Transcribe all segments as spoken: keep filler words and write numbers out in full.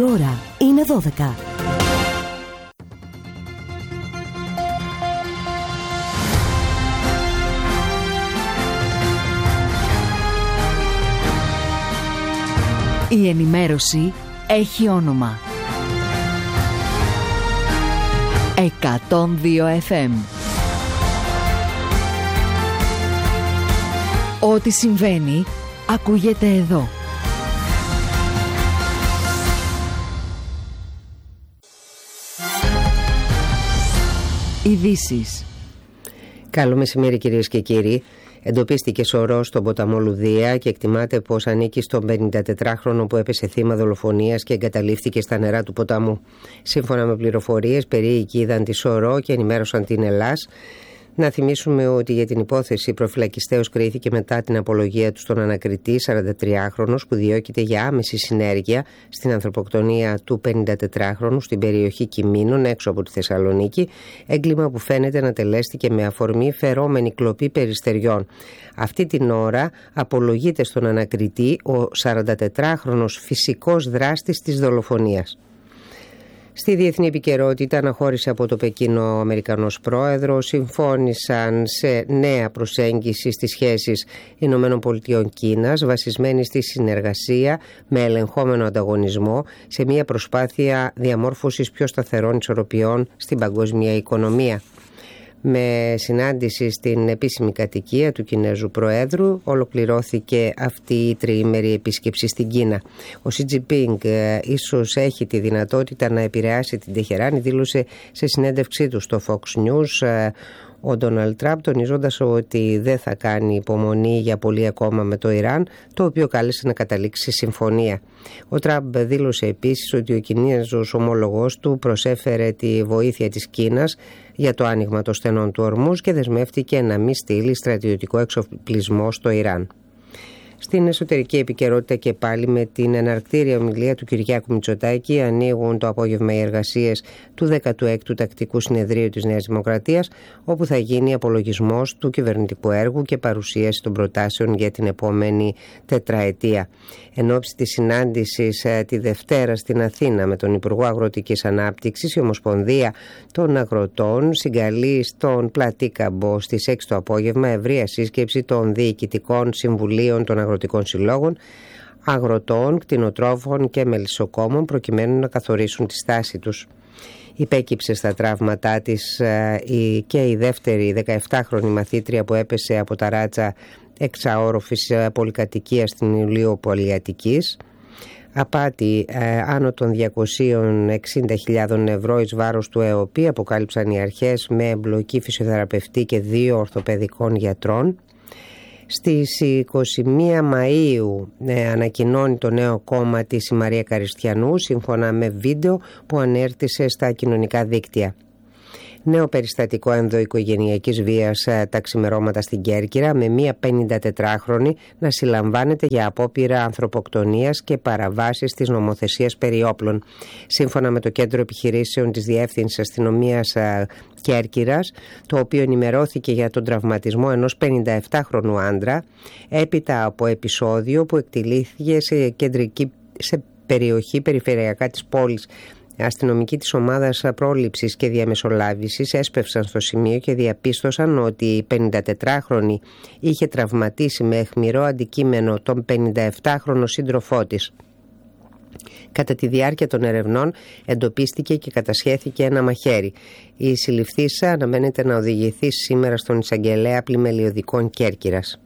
ώρα είναι δώδεκα. Η ενημέρωση έχει όνομα. εκατόν δύο εφ εμ. Ό,τι συμβαίνει ακούγεται εδώ. Ειδήσεις. Καλό μεσημέρι κυρίες και κύριοι. Εντοπίστηκε σωρός στον ποταμό Λουδία και εκτιμάται πως ανήκει στον πενηντατετράχρονο που έπεσε θύμα δολοφονίας και εγκαταλείφθηκε στα νερά του ποταμού. Σύμφωνα με πληροφορίες, περίοικοι είδαν τη σωρό και ενημέρωσαν την Ελλάς. Να θυμίσουμε ότι για την υπόθεση προφυλακιστέως κρίθηκε μετά την απολογία του στον ανακριτή σαραντατριάχρονος που διώκεται για άμεση συνέργεια στην ανθρωποκτονία του πενηντατετράχρονου στην περιοχή Κιμήνων έξω από τη Θεσσαλονίκη, έγκλημα που φαίνεται να τελέστηκε με αφορμή φερόμενη κλοπή περιστεριών. Αυτή την ώρα απολογείται στον ανακριτή ο σαραντατετράχρονος φυσικός δράστης της δολοφονίας. Στη διεθνή επικαιρότητα, αναχώρησε από το Πεκίνο ο Αμερικανός πρόεδρος, συμφώνησαν σε νέα προσέγγιση στις σχέσεις Ηνωμένων Πολιτειών Κίνας, βασισμένη στη συνεργασία με ελεγχόμενο ανταγωνισμό, σε μια προσπάθεια διαμόρφωσης πιο σταθερών ισορροπιών στην παγκόσμια οικονομία. Με συνάντηση στην επίσημη κατοικία του Κινέζου Προέδρου ολοκληρώθηκε αυτή η τριήμερη επίσκεψη στην Κίνα. Ο Σι Τζινπίνγκ ε, ίσως έχει τη δυνατότητα να επηρεάσει την Τεχεράνη, δήλωσε σε συνέντευξή του στο Fox News ε, ο Ντόναλντ Τραμπ, τονίζοντας ότι δεν θα κάνει υπομονή για πολύ ακόμα με το Ιράν, το οποίο κάλεσε να καταλήξει σε συμφωνία. Ο Τραμπ δήλωσε επίσης ότι ο Κινέζος ομόλογος του προσέφερε τη βοήθεια της Κίνας για το άνοιγμα των στενών του Ορμούζ και δεσμεύτηκε να μην στείλει στρατιωτικό εξοπλισμό στο Ιράν. Στην εσωτερική επικαιρότητα και πάλι, με την εναρκτήρια ομιλία του Κυριάκου Μητσοτάκη, ανοίγουν το απόγευμα οι εργασίες του δέκατου έκτου Τακτικού Συνεδρίου της Νέας Δημοκρατίας, όπου θα γίνει απολογισμός του κυβερνητικού έργου και παρουσίαση των προτάσεων για την επόμενη τετραετία. Εν ώψη της συνάντησης τη Δευτέρα στην Αθήνα με τον Υπουργό Αγροτικής Ανάπτυξης, η Ομοσπονδία των Αγροτών συγκαλεί στον Πλατή Καμπό στις έξι το απόγευμα ευρεία σύσκεψη των διοικητικών συμβουλίων των αγροτικών συλλόγων, αγροτών, κτηνοτρόφων και μελισσοκόμων, προκειμένου να καθορίσουν τη στάση τους. Υπέκυψε στα τραύματά της και η δεύτερη δεκαεπτάχρονη μαθήτρια που έπεσε από τα ράτσα εξαόροφης πολυκατοικίας στην Ηλιοπολιατικής. Απάτη ε, άνω των διακόσιες εξήντα χιλιάδες ευρώ εις βάρος του ΕΟΠΗ αποκάλυψαν οι αρχές, με εμπλοκή φυσιοθεραπευτή και δύο ορθοπαιδικών γιατρών. Στις είκοσι μία Μαΐου ε, ανακοινώνει το νέο κόμμα της η Μαρία Καριστιανού, σύμφωνα με βίντεο που ανέρτησε στα κοινωνικά δίκτυα. Νέο περιστατικό ενδοοικογενειακής βίας τα ξημερώματα στην Κέρκυρα, με μία πενηντατετράχρονη να συλλαμβάνεται για απόπειρα ανθρωποκτονίας και παραβάσεις της νομοθεσίας περί όπλων. Σύμφωνα με το Κέντρο Επιχειρήσεων της Διεύθυνσης Αστυνομίας Κέρκυρας, το οποίο ενημερώθηκε για τον τραυματισμό ενός πενηνταεπτάχρονου άντρα, έπειτα από επεισόδιο που εκτελήθηκε σε κεντρική σε περιοχή περιφερειακά της πόλης. Αστυνομικοί της ομάδας πρόληψης και διαμεσολάβησης έσπευσαν στο σημείο και διαπίστωσαν ότι η πενηντατετράχρονη είχε τραυματίσει με αιχμηρό αντικείμενο τον πενηνταεπτάχρονο σύντροφό της. Κατά τη διάρκεια των ερευνών εντοπίστηκε και κατασχέθηκε ένα μαχαίρι. Η συλληφθήσα αναμένεται να οδηγηθεί σήμερα στον εισαγγελέα πλημελιωδικών Κέρκυρας.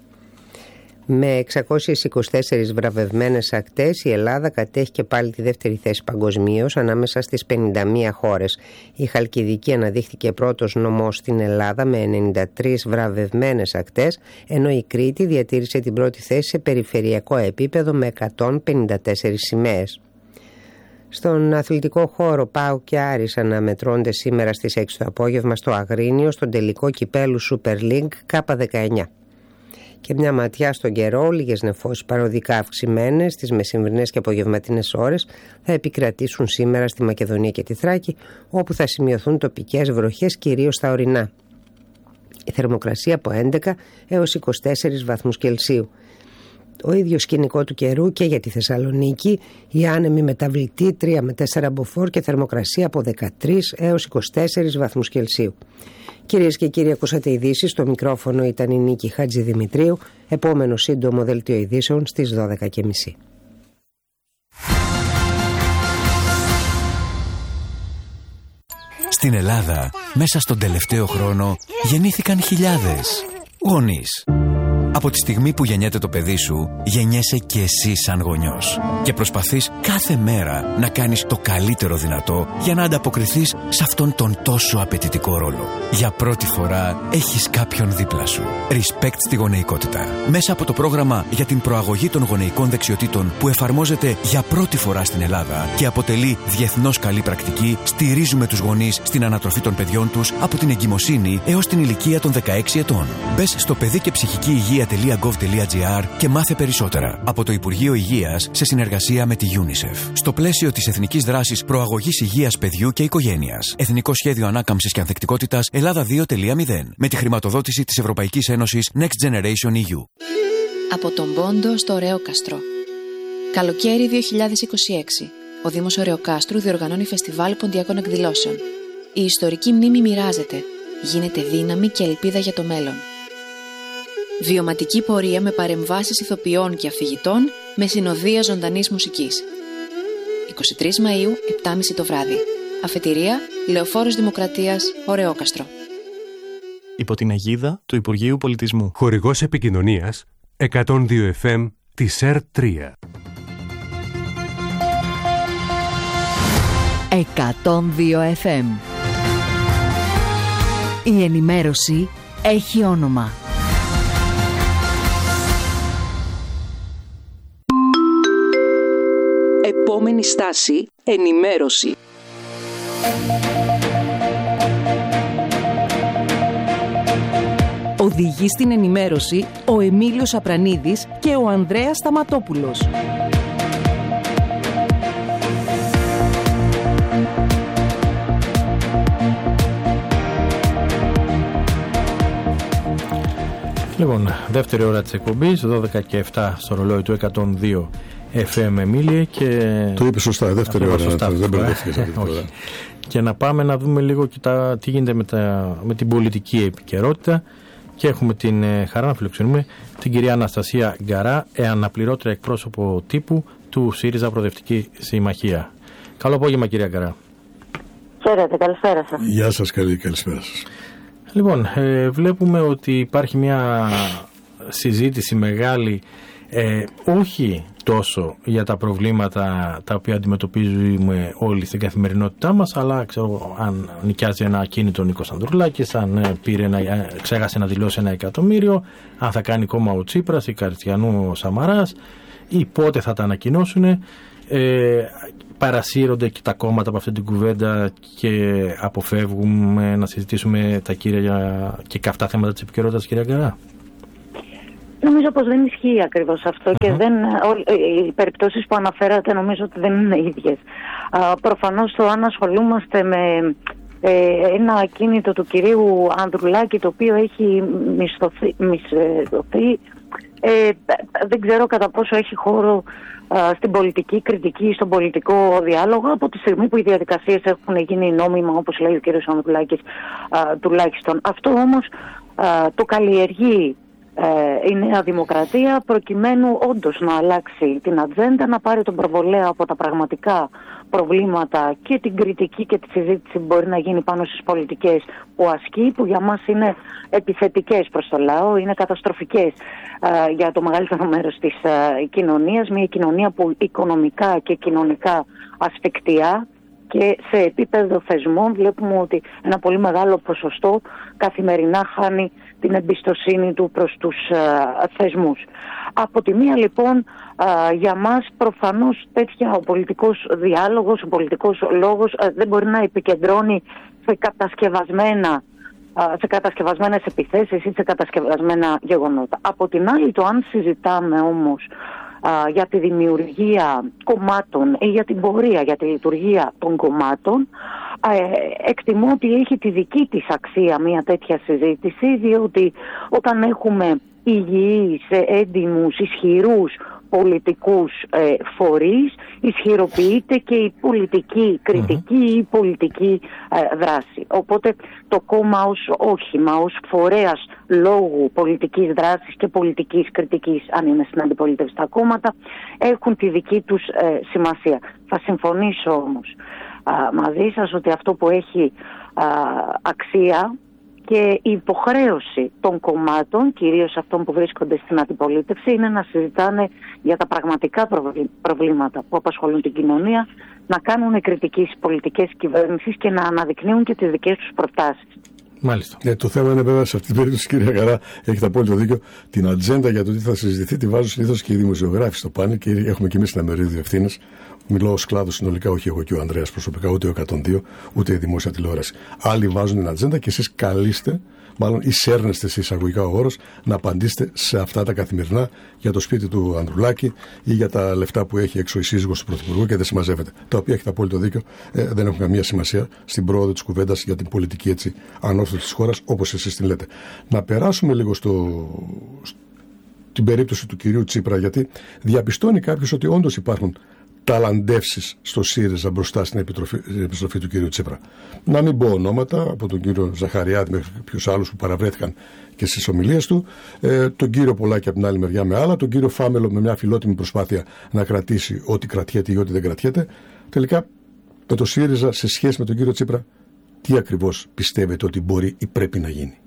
Με εξακόσιες είκοσι τέσσερις βραβευμένες ακτές, η Ελλάδα κατέχει και πάλι τη δεύτερη θέση παγκοσμίως ανάμεσα στις πενήντα μία χώρες. Η Χαλκιδική αναδείχθηκε πρώτος νομός στην Ελλάδα με ενενήντα τρεις βραβευμένες ακτές, ενώ η Κρήτη διατήρησε την πρώτη θέση σε περιφερειακό επίπεδο με εκατόν πενήντα τέσσερις σημαίες. Στον αθλητικό χώρο, ΠΑΟΚ και Άρης αναμετρώνται σήμερα στις έξι το απόγευμα στο Αγρίνιο, στον τελικό κυπέλου Super League Κάπα δεκαεννιά. Και μια ματιά στον καιρό, λίγες νεφώσεις παροδικά αυξημένες στις μεσημβρινές και απογευματινές ώρες θα επικρατήσουν σήμερα στη Μακεδονία και τη Θράκη, όπου θα σημειωθούν τοπικές βροχές κυρίως στα ορεινά. Η θερμοκρασία από έντεκα έως είκοσι τέσσερις βαθμούς Κελσίου. Το ίδιο σκηνικό του καιρού και για τη Θεσσαλονίκη, η άνεμη μεταβλητή τρία με τέσσερα μποφόρ και θερμοκρασία από δεκατρείς έως είκοσι τέσσερις βαθμούς Κελσίου. Κυρίες και κύριοι, ακούσατε ειδήσεις. Στο μικρόφωνο ήταν η Νίκη Χατζηδημητρίου. Επόμενο σύντομο δελτίο ειδήσεων στις δώδεκα και μισή. Στην Ελλάδα, μέσα στον τελευταίο χρόνο, γεννήθηκαν χιλιάδες γονείς. Από τη στιγμή που γεννιέται το παιδί σου, γεννιέσαι και εσύ σαν γονιός. Και προσπαθείς κάθε μέρα να κάνεις το καλύτερο δυνατό για να ανταποκριθείς σε αυτόν τον τόσο απαιτητικό ρόλο. Για πρώτη φορά έχεις κάποιον δίπλα σου. Respect στη γονεϊκότητα. Μέσα από το πρόγραμμα για την προαγωγή των γονεϊκών δεξιοτήτων που εφαρμόζεται για πρώτη φορά στην Ελλάδα και αποτελεί διεθνώς καλή πρακτική, στηρίζουμε τους γονείς στην ανατροφή των παιδιών τους από την εγκυμοσύνη έως την ηλικία των δεκαέξι ετών. Μπες στο παιδί και ψυχική υγεία τελεία γκοβ τελεία τζι άρ και μάθε περισσότερα. Από το Υπουργείο Υγείας σε συνεργασία με τη UNICEF. Στο πλαίσιο της Εθνικής Δράσης Προαγωγής Υγείας Παιδιού και Οικογένειας. Εθνικό Σχέδιο Ανάκαμψης και Ανθεκτικότητας Ελλάδα δύο τελεία μηδέν. Με τη χρηματοδότηση της Ευρωπαϊκής Ένωσης Next Generation ι γιου. Από τον Πόντο στο Ωρεόκαστρο. Καλοκαίρι δύο χιλιάδες είκοσι έξι. Ο Δήμος Ωρεοκάστρου διοργανώνει φεστιβάλ ποντιακών εκδηλώσεων. Η ιστορική μνήμη μοιράζεται. Γίνεται δύναμη και ελπίδα για το μέλλον. Βιωματική πορεία με παρεμβάσεις ηθοποιών και αφηγητών με συνοδεία ζωντανής μουσικής. είκοσι τρεις Μαΐου, επτά και μισή το βράδυ. Αφετηρία, Λεωφόρος Δημοκρατίας, Ωρεόκαστρο. Υπό την αιγίδα του Υπουργείου Πολιτισμού. Χορηγός επικοινωνίας εκατόν δύο εφ εμ της ΕΡ τρία. εκατόν δύο εφ εμ. Η ενημέρωση έχει όνομα. Επόμενη στάση, ενημέρωση. Οδηγεί στην ενημέρωση ο Εμίλιος Απρανίδης και ο Ανδρέας Σταματόπουλος. Λοιπόν, δεύτερη ώρα της εκπομπής, δώδεκα και επτά στο ρολόι του εκατόν δύο εφ εμ Εμίλιε και... Το είπε σωστά, δεύτερη ώρα, σωστά, δεν μπερδεύτηκες αυτή τη φορά. Και να πάμε να δούμε λίγο και τα, τι γίνεται με, τα, με την πολιτική επικαιρότητα και έχουμε την ε, χαρά να φιλοξενούμε την κυρία Αναστασία Γκαρά, ε, αναπληρώτρια εκπρόσωπο τύπου του ΣΥΡΙΖΑ Προοδευτική Συμμαχία. Καλό απόγευμα, κυρία Γκαρά. Χαίρετε, καλησπέρα σας. Γεια σας, καλή καλησπέρα σας. Λοιπόν, ε, βλέπουμε ότι υπάρχει μια συζήτηση μεγάλη, ε, όχι τόσο για τα προβλήματα τα οποία αντιμετωπίζουμε όλοι στην καθημερινότητά μας, αλλά ξέρω αν νοικιάζει ένα ακίνητο Νίκος Ανδρουλάκης, αν πήρε ένα, ξέχασε να δηλώσει ένα εκατομμύριο, αν θα κάνει κόμμα ο Τσίπρας ή Καριστιανού ο Σαμαράς ή πότε θα τα ανακοινώσουν. Ε, παρασύρονται και τα κόμματα από αυτή την κουβέντα και αποφεύγουμε να συζητήσουμε τα κύρια και καυτά θέματα της επικαιρότητας, κυρία Γκαρά. Νομίζω πως δεν ισχύει ακριβώς αυτό και δεν, οι περιπτώσεις που αναφέρατε νομίζω ότι δεν είναι ίδιες. Α, προφανώς το αν ασχολούμαστε με ε, ένα ακίνητο του κυρίου Ανδρουλάκη το οποίο έχει μισθωθεί, μισθωθεί ε, δεν ξέρω κατά πόσο έχει χώρο α, στην πολιτική κριτική, στον πολιτικό διάλογο από τη στιγμή που οι διαδικασίες έχουν γίνει νόμιμα, όπως λέει ο κύριος Ανδρουλάκης, α, τουλάχιστον. Αυτό όμως α, το καλλιεργεί η Νέα Δημοκρατία προκειμένου όντως να αλλάξει την ατζέντα, να πάρει τον προβολέα από τα πραγματικά προβλήματα και την κριτική και τη συζήτηση που μπορεί να γίνει πάνω στις πολιτικές που ασκεί, που για μας είναι επιθετικές προς το λαό, είναι καταστροφικές α, για το μεγαλύτερο μέρος της α, κοινωνίας, μια κοινωνία που οικονομικά και κοινωνικά ασφικτιά και σε επίπεδο θεσμών βλέπουμε ότι ένα πολύ μεγάλο ποσοστό καθημερινά χάνει την εμπιστοσύνη του προς τους α, θεσμούς. Από τη μία λοιπόν α, για μας προφανώς τέτοια ο πολιτικός διάλογος, ο πολιτικός λόγος α, δεν μπορεί να επικεντρώνει σε κατασκευασμένα σε κατασκευασμένες επιθέσεις ή σε κατασκευασμένα γεγονότα. Από την άλλη, το αν συζητάμε όμως α, για τη δημιουργία κομμάτων ή για την πορεία, για τη λειτουργία των κομμάτων, α, ε, εκτιμώ ότι έχει τη δική της αξία μια τέτοια συζήτηση, διότι όταν έχουμε υγιείς, έντιμους, ισχυρούς πολιτικούς ε, φορείς, ισχυροποιείται και η πολιτική κριτική ή η πολιτική ε, δράση. Οπότε το κόμμα ως όχημα, ως φορέας λόγου πολιτικής δράσης και πολιτικής κριτικής, αν είναι στην αντιπολίτευση τα κόμματα, έχουν τη δική τους ε, σημασία. Θα συμφωνήσω όμως α, μαζί σας ότι αυτό που έχει α, αξία και η υποχρέωση των κομμάτων, κυρίως αυτών που βρίσκονται στην αντιπολίτευση, είναι να συζητάνε για τα πραγματικά προβλήματα που απασχολούν την κοινωνία, να κάνουν κριτική στις πολιτικές κυβέρνησεις και να αναδεικνύουν και τις δικές τους προτάσεις. Μάλιστα. Ναι, το θέμα είναι βέβαια σε αυτή την περίπτωση, κυρία Καρά, έχετε απόλυτο δίκιο. Την ατζέντα για το τι θα συζητηθεί τη βάζουν συνήθως και οι δημοσιογράφοι στο πάνελ και έχουμε και εμείς στην Αμερίδιο ευθύνες. Μιλώ ως κλάδο συνολικά, όχι εγώ και ο Ανδρέας προσωπικά, ούτε ο εκατόν δύο, ούτε η δημόσια τηλεόραση. Άλλοι βάζουν την ατζέντα και εσείς καλείστε, μάλλον εισέρνεστε σε εισαγωγικά ο όρος, να απαντήσετε σε αυτά τα καθημερινά για το σπίτι του Ανδρουλάκη ή για τα λεφτά που έχει έξω η σύζυγος του Πρωθυπουργού και δεν συμμαζεύεται. Τα οποία έχετε απόλυτο δίκιο, ε, δεν έχουν καμία σημασία στην πρόοδο της κουβέντας για την πολιτική έτσι ανόρθωση της χώρας, όπως εσείς την λέτε. Να περάσουμε λίγο στο. την περίπτωση του κυρίου Τσίπρα, γιατί διαπιστώνει κάποιος ότι όντως υπάρχουν ταλαντεύσεις στο ΣΥΡΙΖΑ μπροστά στην επιστροφή του κύριου Τσίπρα. Να μην πω ονόματα, από τον κύριο Ζαχαριάδη μέχρι ποιους άλλους που παραβρέθηκαν και στις ομιλίες του, ε, τον κύριο Πολάκη από την άλλη μεριά με άλλα, τον κύριο Φάμελο με μια φιλότιμη προσπάθεια να κρατήσει ό,τι κρατιέται ή ό,τι δεν κρατιέται. Τελικά, με το ΣΥΡΙΖΑ σε σχέση με τον κύριο Τσίπρα, τι ακριβώς πιστεύετε ότι μπορεί ή πρέπει να γίνει?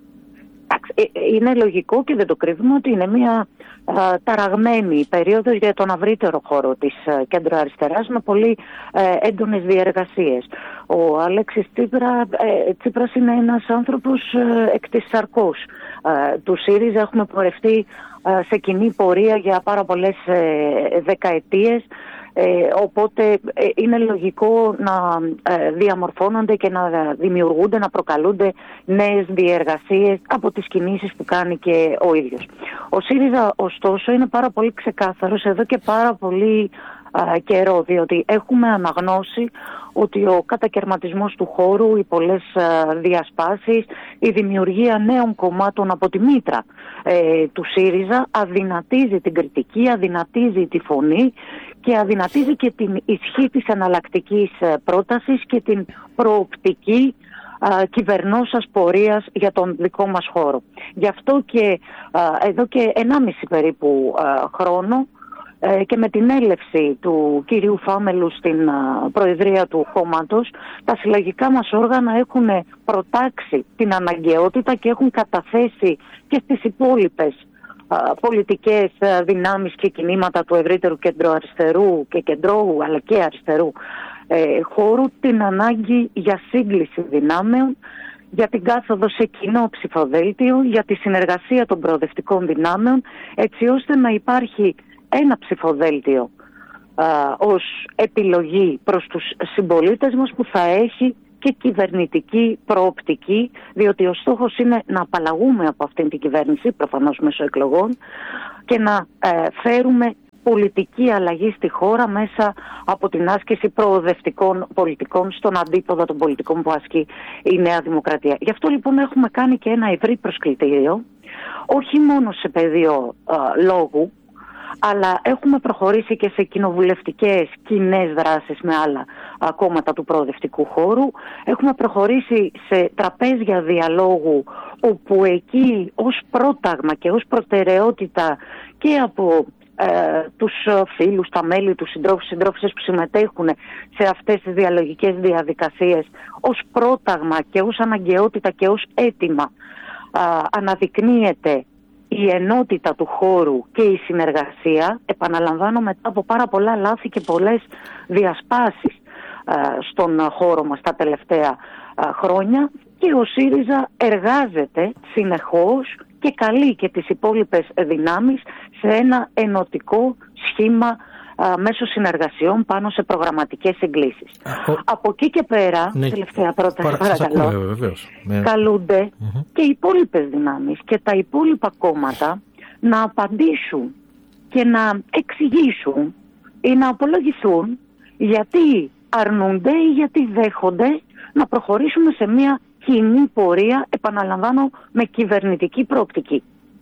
Είναι λογικό και δεν το κρύβουμε ότι είναι μια α, ταραγμένη περίοδος για τον ευρύτερο χώρο της κέντρο αριστεράς με πολύ ε, έντονες διεργασίες. Ο Αλέξης Τσίπρα, ε, Τσίπρας είναι ένας άνθρωπος ε, εκ της σαρκός ε, του ΣΥΡΙΖΑ. Έχουμε πορευτεί ε, σε κοινή πορεία για πάρα πολλές ε, δεκαετίες. Ε, οπότε ε, είναι λογικό να ε, διαμορφώνονται και να δημιουργούνται, να προκαλούνται νέες διεργασίες από τις κινήσεις που κάνει και ο ίδιος. Ο ΣΥΡΙΖΑ ωστόσο είναι πάρα πολύ ξεκάθαρος εδώ και πάρα πολύ α, καιρό, διότι έχουμε αναγνώσει ότι ο κατακερματισμός του χώρου, οι πολλές α, διασπάσεις, η δημιουργία νέων κομμάτων από τη μήτρα ε, του ΣΥΡΙΖΑ αδυνατίζει την κριτική, αδυνατίζει τη φωνή και αδυνατίζει και την ισχύ της εναλλακτικής πρότασης και την προοπτική α, κυβερνώσας πορείας για τον δικό μας χώρο. Γι' αυτό και α, εδώ και ενάμιση περίπου α, χρόνο ε, και με την έλευση του κυρίου Φάμελου στην α, προεδρία του κόμματος, τα συλλογικά μας όργανα έχουν προτάξει την αναγκαιότητα και έχουν καταθέσει και στις υπόλοιπες πολιτικές δυνάμεις και κινήματα του ευρύτερου κεντροαριστερού και κεντρώου αλλά και αριστερού ε, χώρου την ανάγκη για σύγκληση δυνάμεων, για την κάθοδο σε κοινό ψηφοδέλτιο, για τη συνεργασία των προοδευτικών δυνάμεων, έτσι ώστε να υπάρχει ένα ψηφοδέλτιο α, ως επιλογή προς τους συμπολίτες μας που θα έχει και κυβερνητική προοπτική, διότι ο στόχος είναι να απαλλαγούμε από αυτήν την κυβέρνηση, προφανώς μέσω εκλογών, και να ε, φέρουμε πολιτική αλλαγή στη χώρα μέσα από την άσκηση προοδευτικών πολιτικών στον αντίποδα των πολιτικών που ασκεί η Νέα Δημοκρατία. Γι' αυτό λοιπόν έχουμε κάνει και ένα ευρύ προσκλητήριο, όχι μόνο σε πεδίο ε, λόγου, αλλά έχουμε προχωρήσει και σε κοινοβουλευτικές κοινές δράσεις με άλλα α, κόμματα του προοδευτικού χώρου. Έχουμε προχωρήσει σε τραπέζια διαλόγου, όπου εκεί ως πρόταγμα και ως προτεραιότητα και από ε, τους φίλους, τα μέλη, τους συντρόφους, συντρόφισσες που συμμετέχουν σε αυτές τις διαλογικές διαδικασίες, ως πρόταγμα και ως αναγκαιότητα και ως αίτημα α, αναδεικνύεται η ενότητα του χώρου και η συνεργασία, επαναλαμβάνω, μετά από πάρα πολλά λάθη και πολλές διασπάσεις α, στον χώρο μας τα τελευταία α, χρόνια, και ο ΣΥΡΙΖΑ εργάζεται συνεχώς και καλεί και τις υπόλοιπες δυνάμεις σε ένα ενωτικό σχήμα α, μέσω συνεργασιών πάνω σε προγραμματικές συγκλήσεις. Ο... Από εκεί και πέρα, ναι, τελευταία πρόταση, παρα... παρακαλώ, ακούμε, βεβαίως. καλούνται mm-hmm. και οι υπόλοιπες δυνάμεις και τα υπόλοιπα κόμματα να απαντήσουν και να εξηγήσουν ή να απολογηθούν γιατί αρνούνται ή γιατί δέχονται να προχωρήσουμε σε μια κοινή πορεία, επαναλαμβάνω, με κυβερνητική προοπτική.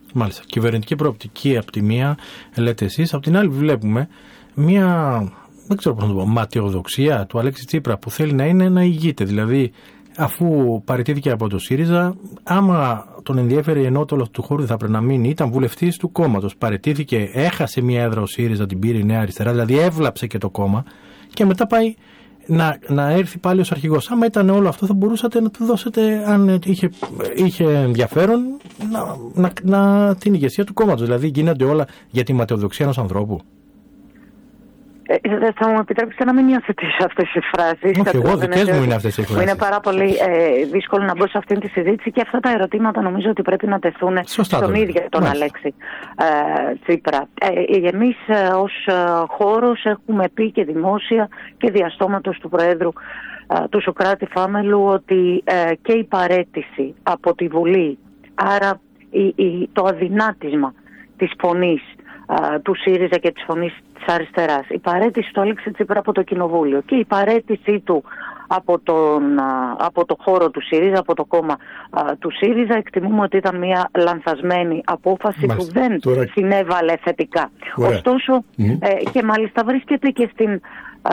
Μάλιστα. Κυβερνητική προοπτική από τη μία, λέτε εσείς, από την άλλη βλέπουμε μία, δεν ξέρω πώς να το πω, ματαιοδοξία του Αλέξη Τσίπρα που θέλει να είναι να ηγείται. Δηλαδή, αφού παραιτήθηκε από το ΣΥΡΙΖΑ, άμα τον ενδιέφερε η ενότολος του χώρου δεν θα πρέπει να μείνει, ήταν βουλευτής του κόμματος. Παραιτήθηκε, έχασε μία έδρα ο ΣΥΡΙΖΑ, την πήρε η Νέα Αριστερά, δηλαδή έβλαψε και το κόμμα και μετά πάει να, να έρθει πάλι ως αρχηγός. Άμα ήταν όλο αυτό θα μπορούσατε να του δώσετε, αν είχε, είχε ενδιαφέρον, να, να, να, την ηγεσία του κόμματος. Δηλαδή γίνονται όλα για τη ματαιοδοξία ενός ανθρώπου. Ε, θα μου επιτρέψετε να μην υιοθετήσω αυτές τις φράσεις. Όχι, εγώ δικές μου είναι αυτές οι φράσεις. Είναι πάρα πολύ ε, δύσκολο να μπω σε αυτήν τη συζήτηση και αυτά τα ερωτήματα νομίζω ότι πρέπει να τεθούν Σωστά στον ίδιο τον Μάλιστα. Αλέξη ε, Τσίπρα. Ε, εμείς ε, ως ε, χώρος έχουμε πει και δημόσια και διαστόματος του Προέδρου ε, του Σωκράτη Φάμελου ότι ε, και η παραίτηση από τη Βουλή, άρα η, η, το αδυνάτισμα της φωνής του ΣΥΡΙΖΑ και της φωνής της αριστεράς, η παραίτηση του Αλέξη Τσίπρα από το Κοινοβούλιο και η παραίτησή του από, τον, από το χώρο του ΣΥΡΙΖΑ, από το κόμμα του ΣΥΡΙΖΑ, εκτιμούμε ότι ήταν μια λανθασμένη απόφαση Μάλιστα. που δεν Τώρα... συνέβαλε θετικά. Ωραία. Ωστόσο, mm-hmm. ε, και μάλιστα βρίσκεται και στην, ε,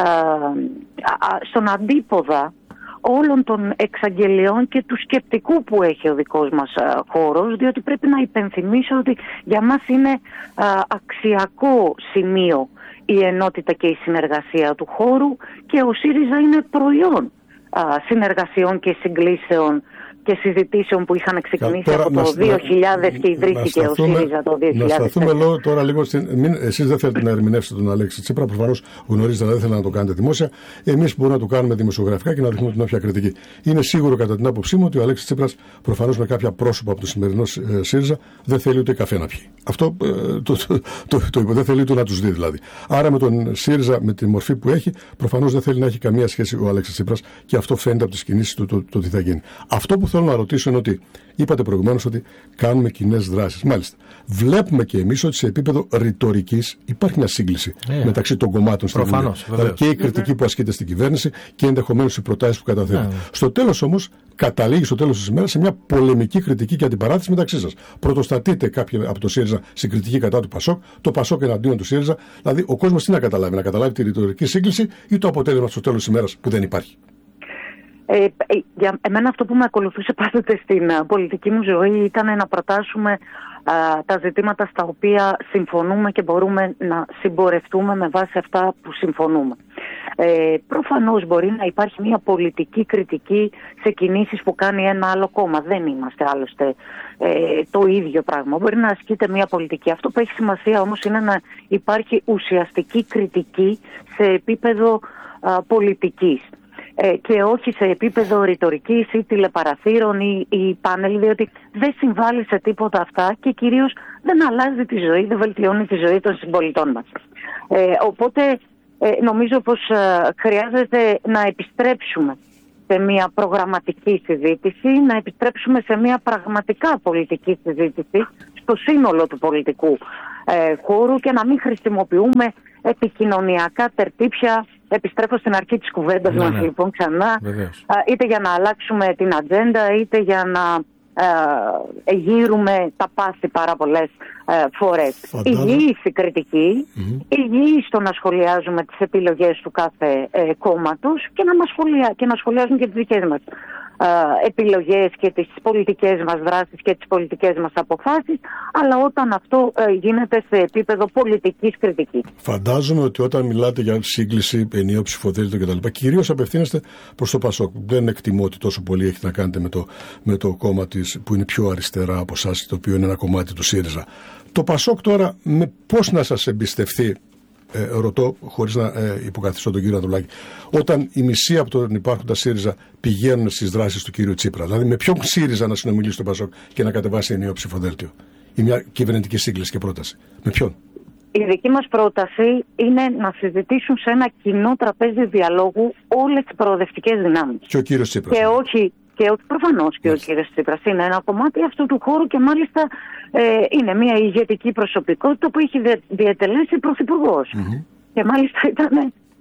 στον αντίποδα όλων των εξαγγελιών και του σκεπτικού που έχει ο δικός μας α, χώρος, διότι πρέπει να υπενθυμίσω ότι για μας είναι α, αξιακό σημείο η ενότητα και η συνεργασία του χώρου και ο ΣΥΡΙΖΑ είναι προϊόν α, συνεργασιών και συγκλήσεων και συζητήσεων που είχαν ξεκινήσει τώρα, από το να, δύο χιλιάδες να, και ιδρύθηκε ο ΣΥΡΙΖΑ το δύο χιλιάδες. Να σταθούμε λόγω, τώρα λίγο στην... Μην, εσείς δεν θέλετε να ερμηνεύσετε τον Αλέξη Τσίπρα, προφανώς γνωρίζετε, αλλά δεν θέλετε να το κάνετε δημόσια. Εμείς μπορούμε να το κάνουμε δημοσιογραφικά και να δείχνουμε την όποια κριτική. Είναι σίγουρο κατά την άποψή μου ότι ο Αλέξης Τσίπρας, προφανώς με κάποια πρόσωπα από το σημερινό ε, ΣΥΡΙΖΑ, δεν θέλει ούτε καφέ να πιει. Αυτό ε, το, το, το, το, το είπε, δεν θέλει ούτε να τους δει δηλαδή. Άρα με τον ΣΥΡΙΖΑ, με τη μορφή που έχει, προφανώς δεν θέλει να έχει καμία σχέση ο Αλέξης Τσίπρας και αυτό φαίνεται από τις κινήσεις του το, το, το τι θα γίνει. Αυτό που θέλω να ρωτήσω είναι ότι είπατε προηγουμένως ότι κάνουμε κοινές δράσεις. Μάλιστα. Βλέπουμε και εμείς ότι σε επίπεδο ρητορικής υπάρχει μια σύγκληση yeah. μεταξύ των κομμάτων στην Ελλάδα. Δηλαδή και η κριτική που ασκείται στην κυβέρνηση και ενδεχομένως οι προτάσεις που καταθέτουν. Yeah. Στο τέλος όμως, καταλήγει στο τέλος της ημέρας σε μια πολεμική κριτική και αντιπαράθεση μεταξύ σας. Πρωτοστατείτε κάποιοι από το ΣΥΡΙΖΑ στην κριτική κατά του ΠΑΣΟΚ, το ΠΑΣΟΚ εναντίον του ΣΥΡΙΖΑ. Δηλαδή ο κόσμος τι να καταλάβει, να καταλάβει τη ρητορική σύγκληση ή το αποτέλεσμα στο τέλος της ημέρας που δεν υπάρχει. Ε, για εμένα αυτό που με ακολουθούσε πάντοτε στην α, πολιτική μου ζωή ήταν να προτάσουμε α, τα ζητήματα στα οποία συμφωνούμε και μπορούμε να συμπορευτούμε με βάση αυτά που συμφωνούμε. Ε, προφανώς μπορεί να υπάρχει μια πολιτική κριτική σε κινήσεις που κάνει ένα άλλο κόμμα. Δεν είμαστε άλλωστε ε, το ίδιο πράγμα. Μπορεί να ασκείται μια πολιτική. Αυτό που έχει σημασία όμως είναι να υπάρχει ουσιαστική κριτική σε επίπεδο α, πολιτικής. Και όχι σε επίπεδο ρητορικής ή τηλεπαραθύρων ή, ή πάνελ, διότι δεν συμβάλλει σε τίποτα αυτά και κυρίως δεν αλλάζει τη ζωή, δεν βελτιώνει τη ζωή των συμπολιτών μας. Ε, οπότε ε, νομίζω πως ε, χρειάζεται να επιστρέψουμε σε μια προγραμματική συζήτηση, να επιστρέψουμε σε μια πραγματικά πολιτική συζήτηση στο σύνολο του πολιτικού ε, χώρου και να μην χρησιμοποιούμε επικοινωνιακά τερτύπια. Επιστρέφω στην αρχή της κουβέντας ναι, μας ναι. λοιπόν ξανά, Βεβαίως. είτε για να αλλάξουμε την ατζέντα, είτε για να ε, γύρουμε τα πάθη πάρα πολλές ε, φορές. Υγιής η κριτική, mm-hmm. υγιής το να σχολιάζουμε τις επιλογές του κάθε ε, κόμματος και να, μας σχολιά, και να σχολιάζουμε και τις δικές μας ε, επιλογές και τις πολιτικές μας δράσεις και τις πολιτικές μας αποφάσεις, αλλά όταν αυτό ε, γίνεται σε επίπεδο πολιτικής κριτικής. Φαντάζομαι ότι όταν μιλάτε για σύγκληση, ενιαίο ψηφοδέλτιο κτλ., κυρίως απευθύνεστε προς το ΠΑΣΟΚ. Δεν εκτιμώ ότι τόσο πολύ έχετε να κάνετε με το, με το κόμμα της, που είναι πιο αριστερά από εσάς, το οποίο είναι ένα κομμάτι του ΣΥΡΙΖΑ. Το ΠΑΣΟΚ τώρα, με πώς να σας εμπιστευτεί, ε, ρωτώ, χωρίς να ε, υποκαθιστώ τον κύριο Ανδρουλάκη, όταν η μισή από τον υπάρχοντα ΣΥΡΙΖΑ πηγαίνουν στις δράσεις του κύριου Τσίπρα. Δηλαδή, με ποιον ΣΥΡΙΖΑ να συνομιλήσει το ΠΑΣΟΚ και να κατεβάσει ενιαίο ψηφοδέλτιο ή μια κυβερνητική σύγκληση και πρόταση. Με ποιον? Η δική μας πρόταση είναι να συζητήσουν σε ένα κοινό τραπέζι διαλόγου όλες τις προοδευτικές δυνάμεις. Και ο κύριος Τσίπρας. Και όχι. Και προφανώς και ο κύριος Τσίπρας είναι ένα κομμάτι αυτού του χώρου και μάλιστα ε, είναι μια ηγετική προσωπικότητα που έχει διατελέσει πρωθυπουργός. Mm-hmm. Και μάλιστα ήταν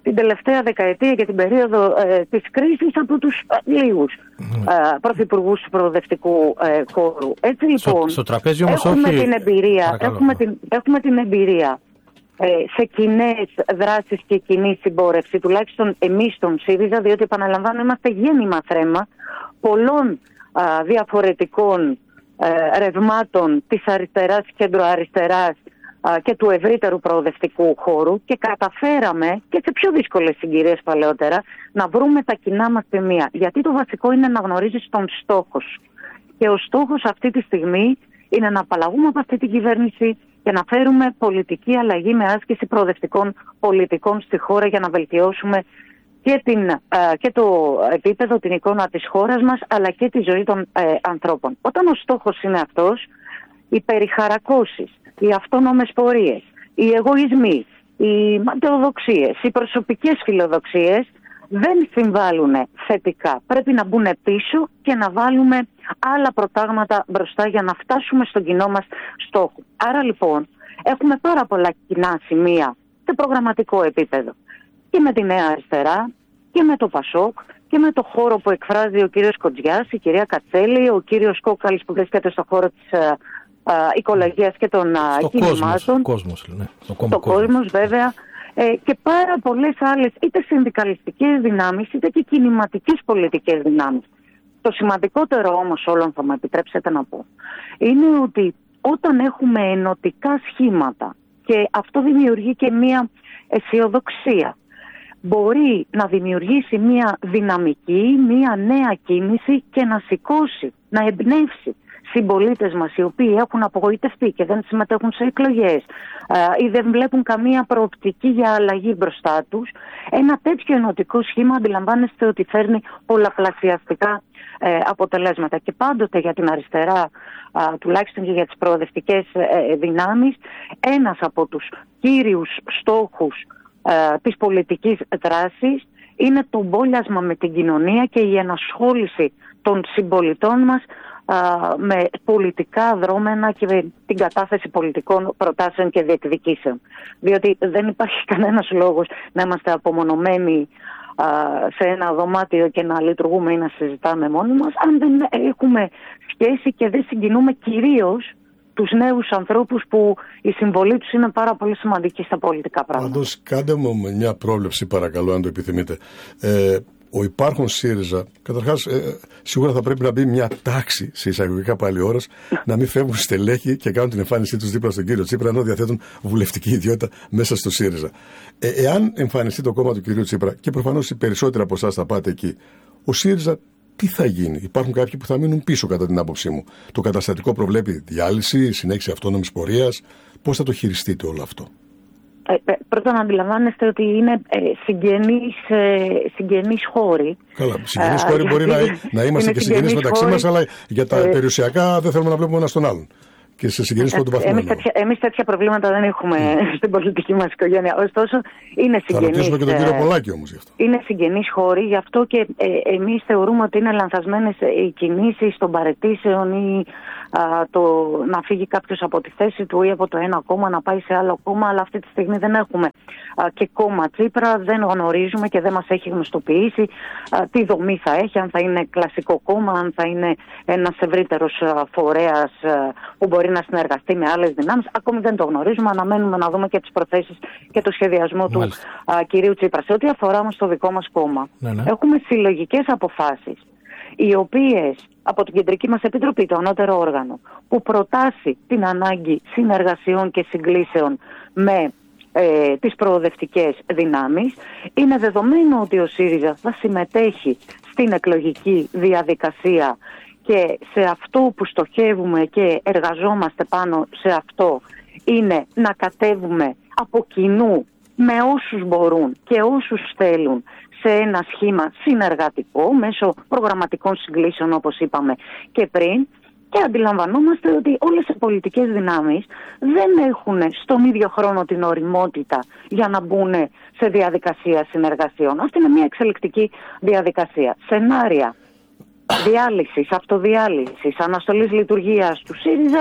την τελευταία δεκαετία και την περίοδο ε, της κρίσης από τους ε, λίγους ε, πρωθυπουργούς του προοδευτικού ε, χώρου. Έτσι λοιπόν, στο, στο τραπέζι όμως έχουμε, όχι... την εμπειρία, έχουμε, την, έχουμε την εμπειρία ε, σε κοινές δράσεις και κοινή συμπόρευση, τουλάχιστον εμείς στον ΣΥΡΙΖΑ, διότι επαναλαμβάνω είμαστε γέννημα θρέμα πολλών α, διαφορετικών ε, ρευμάτων της αριστεράς, κέντρο-αριστεράς α, και του ευρύτερου προοδευτικού χώρου και καταφέραμε και σε πιο δύσκολες συγκυρίες παλαιότερα να βρούμε τα κοινά μας σημεία. Γιατί το βασικό είναι να γνωρίζεις τον στόχο σου. Και ο στόχος αυτή τη στιγμή είναι να απαλλαγούμε από αυτή την κυβέρνηση και να φέρουμε πολιτική αλλαγή με άσκηση προοδευτικών πολιτικών στη χώρα για να βελτιώσουμε και, την, και το επίπεδο, την εικόνα της χώρας μας, αλλά και τη ζωή των ε, ανθρώπων. Όταν ο στόχος είναι αυτός, οι περιχαρακώσεις, οι αυτόνομες πορείες, οι εγωισμοί, οι ματαιοδοξίες, οι προσωπικές φιλοδοξίες δεν συμβάλλουν θετικά. Πρέπει να μπουν πίσω και να βάλουμε άλλα προτάγματα μπροστά για να φτάσουμε στον κοινό μας στόχο. Άρα λοιπόν έχουμε πάρα πολλά κοινά σημεία σε προγραμματικό επίπεδο και με τη Νέα Αριστερά και με το Πασόκ και με το χώρο που εκφράζει ο κύριος Κοντζιάς, η κυρία Κατσέλη, ο κύριος Κόκαλης που βρίσκεται στο χώρο της α, α, οικολογίας και των α, κινημάτων. Κόσμος, ναι. Το, το κόσμος βέβαια. Ε, και πάρα πολλές άλλες είτε συνδικαλιστικές δυνάμεις είτε και κινηματικές πολιτικές δυνάμεις. Το σημαντικότερο όμως όλων, θα μου επιτρέψετε να πω, είναι ότι όταν έχουμε ενωτικά σχήματα και αυτό δημιουργεί και μία αισιοδοξία, μπορεί να δημιουργήσει μία δυναμική, μία νέα κίνηση και να σηκώσει, να εμπνεύσει συμπολίτες μας οι οποίοι έχουν απογοητευτεί και δεν συμμετέχουν σε εκλογές ε, ή δεν βλέπουν καμία προοπτική για αλλαγή μπροστά τους. Ένα τέτοιο ενωτικό σχήμα αντιλαμβάνεστε ότι φέρνει πολλαπλασιαστικά ε, αποτελέσματα. Και πάντοτε για την αριστερά, ε, τουλάχιστον και για τις προοδευτικές ε, δυνάμεις, ένας από τους κύριους στόχους ε, της πολιτικής δράσης είναι το μπόλιασμα με την κοινωνία και η ενασχόληση των συμπολιτών μας με πολιτικά δρόμενα και με την κατάθεση πολιτικών προτάσεων και διεκδικήσεων. Διότι δεν υπάρχει κανένας λόγος να είμαστε απομονωμένοι σε ένα δωμάτιο και να λειτουργούμε ή να συζητάμε μόνοι μας, αν δεν έχουμε σχέση και δεν συγκινούμε κυρίως τους νέους ανθρώπους που η συμβολή τους είναι πάρα πολύ σημαντική στα πολιτικά πράγματα. Πάντως, κάντε μου μια πρόβλεψη παρακαλώ, αν το επιθυμείτε. Ε, Ο υπάρχον ΣΥΡΙΖΑ, καταρχάς, ε, σίγουρα θα πρέπει να μπει μια τάξη σε εισαγωγικά πάλι ώρας, να μην φεύγουν στελέχοι και κάνουν την εμφάνισή τους δίπλα στον κύριο Τσίπρα, ενώ διαθέτουν βουλευτική ιδιότητα μέσα στο ΣΥΡΙΖΑ. Ε, εάν εμφανιστεί το κόμμα του κυρίου Τσίπρα, και προφανώς οι περισσότεροι από εσάς θα πάτε εκεί, ο ΣΥΡΙΖΑ τι θα γίνει? Υπάρχουν κάποιοι που θα μείνουν πίσω, κατά την άποψή μου. Το καταστατικό προβλέπει διάλυση, συνέχιση αυτόνομης πορείας. Πώς θα το χειριστείτε όλο αυτό? Ε, πρώτα να αντιλαμβάνεστε ότι είναι ε, συγγενείς, ε, συγγενείς χώροι. Καλά, συγγενείς χώροι ε, μπορεί να, να είμαστε και συγγενείς μεταξύ χώροι, μας, αλλά για τα ε, περιουσιακά δεν θέλουμε να βλέπουμε ένα τον άλλον. Και σε συγγενείς πρώτου βαθμού. Εμείς τέτοια, εμείς τέτοια προβλήματα δεν έχουμε mm. στην πολιτική μας οικογένεια. Ωστόσο, είναι συγγενείς. Θα ρωτήσουμε και τον κύριο Πολάκη όμως γι' αυτό. Είναι συγγενείς χώροι, γι' αυτό και ε, εμείς θεωρούμε ότι είναι λανθασμένες οι κινήσεις των παραιτήσεων ή α, το να φύγει κάποιος από τη θέση του ή από το ένα κόμμα να πάει σε άλλο κόμμα. Αλλά αυτή τη στιγμή δεν έχουμε α, και κόμμα Τσίπρα, δεν γνωρίζουμε και δεν μας έχει γνωστοποιήσει α, τι δομή θα έχει, αν θα είναι κλασικό κόμμα, αν θα είναι ένας ευρύτερος φορέας που μπορεί να συνεργαστεί με άλλες δυνάμεις. Ακόμη δεν το γνωρίζουμε. Αναμένουμε να δούμε και τις προθέσεις και το σχεδιασμό του α, κυρίου Τσίπρα. Σε ό,τι αφορά όμως το δικό μας κόμμα, ναι, ναι. έχουμε συλλογικές αποφάσεις, οι οποίες από την Κεντρική μας Επιτροπή, το ανώτερο όργανο, που προτάσει την ανάγκη συνεργασιών και συγκλήσεων με ε, τις προοδευτικές δυνάμεις, είναι δεδομένο ότι ο ΣΥΡΙΖΑ θα συμμετέχει στην εκλογική διαδικασία και σε αυτό που στοχεύουμε και εργαζόμαστε πάνω σε αυτό είναι να κατέβουμε από κοινού με όσους μπορούν και όσους θέλουν σε ένα σχήμα συνεργατικό μέσω προγραμματικών συγκλήσεων όπως είπαμε και πριν, και αντιλαμβανόμαστε ότι όλες οι πολιτικές δυνάμεις δεν έχουν στον ίδιο χρόνο την οριμότητα για να μπουν σε διαδικασία συνεργασιών. Αυτή είναι μια εξελικτική διαδικασία. Σενάρια διάλυσης, αυτοδιάλυσης, αναστολής λειτουργίας του ΣΥΡΙΖΑ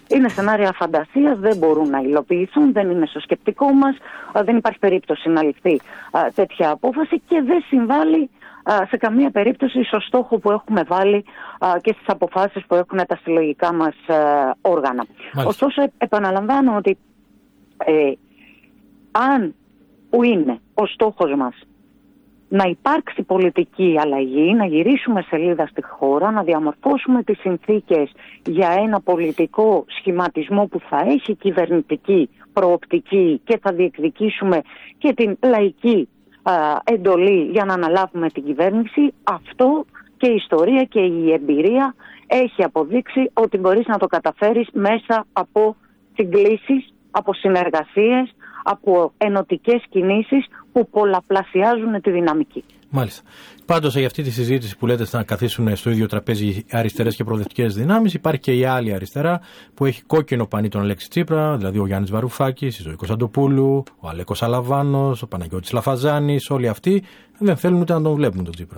είναι σενάρια φαντασίας, δεν μπορούν να υλοποιηθούν, δεν είναι στο σκεπτικό μας, δεν υπάρχει περίπτωση να ληφθεί τέτοια απόφαση και δεν συμβάλλει σε καμία περίπτωση στο στόχο που έχουμε βάλει και στις αποφάσεις που έχουν τα συλλογικά μας όργανα. Μάλιστα. Ωστόσο, επαναλαμβάνω ότι ε, αν που είναι ο στόχος μας να υπάρξει πολιτική αλλαγή, να γυρίσουμε σελίδα στη χώρα, να διαμορφώσουμε τις συνθήκες για ένα πολιτικό σχηματισμό που θα έχει κυβερνητική προοπτική και θα διεκδικήσουμε και την λαϊκή α, εντολή για να αναλάβουμε την κυβέρνηση, αυτό και η ιστορία και η εμπειρία έχει αποδείξει ότι μπορείς να το καταφέρεις μέσα από συγκλήσεις, από συνεργασίες, από ενωτικές κινήσεις που πολλαπλασιάζουν τη δυναμική. Μάλιστα. Πάντως για αυτή τη συζήτηση που λέτε να καθίσουν στο ίδιο τραπέζι αριστερές και προοδευτικές δυνάμεις, υπάρχει και η άλλη αριστερά που έχει κόκκινο πανί τον Αλέξη Τσίπρα, δηλαδή ο Γιάννης Βαρουφάκης, η Ζωή Κωνσταντοπούλου, ο Αλέκος Αλαβάνος, ο Παναγιώτης Λαφαζάνης, όλοι αυτοί δεν θέλουν ούτε να τον βλέπουν τον Τσίπρα.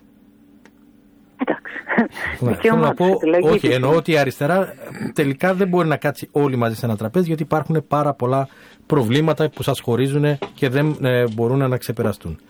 Ναι, θέλω να πω, όχι, εννοώ ότι η αριστερά τελικά δεν μπορεί να κάτσει όλοι μαζί σε ένα τραπέζι, γιατί υπάρχουν πάρα πολλά προβλήματα που σας χωρίζουν και δεν ε, μπορούν να ξεπεραστούν.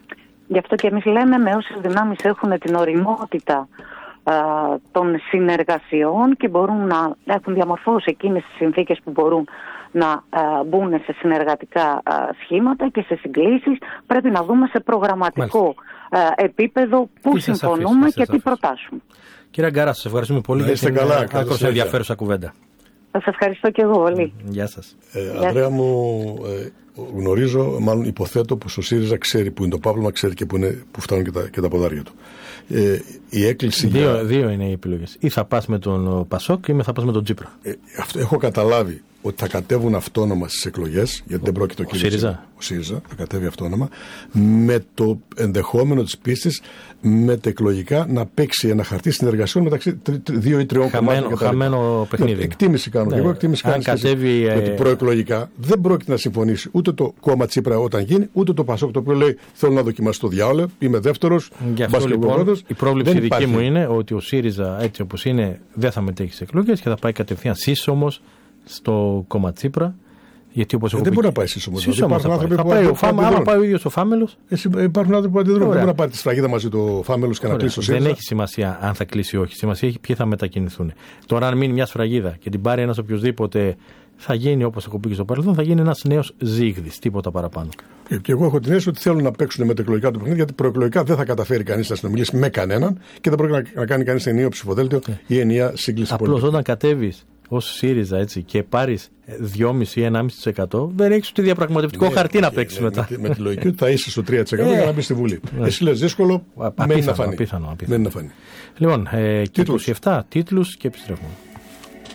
Γι' αυτό και εμείς λέμε με όσες δυνάμεις έχουν την οριμότητα α, των συνεργασιών και μπορούν να έχουν διαμορφώσει εκείνες τις συνθήκες που μπορούν να α, μπουν σε συνεργατικά α, σχήματα και σε συγκλήσεις, πρέπει να δούμε σε προγραμματικό α, επίπεδο πού τι συμφωνούμε αφήσει, και τι προτάσουμε. Κύριε Αγκαρά, σας ευχαριστούμε πολύ για την άκρως ενδιαφέρουσα κουβέντα. Σας ευχαριστώ και εγώ πολύ. Γεια σας. Ε, Ανδρέα μου, ε, γνωρίζω, μάλλον υποθέτω πως ο ΣΥΡΙΖΑ ξέρει που είναι το παύλωμα, ξέρει και που, είναι, που φτάνουν και τα, και τα ποδάρια του. Ε, η έκκληση δύο, για... δύο είναι οι επιλογές. Ή θα πας με τον Πασόκ ή θα πας με τον Τσίπρα. Ε, αυτό, έχω καταλάβει ότι θα κατέβουν αυτόνομα στις εκλογές, γιατί ο, δεν πρόκειται ο, ο ΣΥΡΙΖΑ. Ο ΣΥΡΙΖΑ θα κατέβει αυτόνομα, με το ενδεχόμενο της πίστης μετεκλογικά να παίξει ένα χαρτί συνεργασιών μεταξύ δύο ή τριών κομμάτων. Χαμένο παιχνίδι. Εκτίμηση κάνω. Ναι. Εγώ εκτίμηση κάνω. Κατέβει, ε... ότι προεκλογικά δεν πρόκειται να συμφωνήσει ούτε το κόμμα Τσίπρα όταν γίνει, ούτε το Πασόκ, το οποίο λέει θέλω να δοκιμάσω το διάολο, είμαι δεύτερος. Γι' αυτό λοιπόν η πρόβλεψη δική υπάρχει. μου είναι ότι ο ΣΥΡΙΖΑ έτσι όπως είναι δεν θα μετέχει σε εκλογές και θα πάει κατευθείαν σύσσωμος στο κόμμα Τσίπρα. Γιατί όπως ε, έχω δεν πει... μπορεί να πάει σύσσωμος. Δηλαδή υπάρχουν άνθρωποι θα που πάει, φάμε, άμα πάει ο ίδιος ο Φάμελος. Εσύ, υπάρχουν άνθρωποι που αντιδρούν. Δεν μπορεί να πάρει τη σφραγίδα μαζί του Φάμελος και Ωραία. να κλείσει το ΣΥΡΙΖΑ. Δεν έχει σημασία αν θα κλείσει ή όχι. Σημασία έχει ποιοι θα μετακινηθούν. Τώρα, αν μείνει μια σφραγίδα και την πάρει ένας οποιοδήποτε, θα γίνει όπως έχω πει και στο παρελθόν, θα γίνει ένας νέος ζύγδης. Τίποτα παραπάνω. Και, και εγώ έχω την αίσθηση ότι θέλουν να παίξουν μετεκλογικά το παιχνίδι, γιατί προεκλογικά δεν θα καταφέρει κανείς να συνομιλήσει με κανέναν και δεν πρόκειται να, να κάνει κανείς ενιαίο ψηφοδέλτιο yeah. ή ενιαία σύγκληση πολιτική. Απλώς όταν κατέβεις ως ΣΥΡΙΖΑ έτσι, και πάρεις δυόμισι με ένα κόμμα πέντε τοις εκατό, δεν έχεις ούτε διαπραγματευτικό ναι, χαρτί να παίξεις μετά. Με, με τη λογική ότι θα είσαι στο τρία τοις εκατό για να μπει στη Βουλή. Εσύ λες δύσκολο, μένει να φανεί. Απίθανο, απίθανο. Λοιπόν, ε, και είκοσι επτά τίτλους και επιστρέφουμε.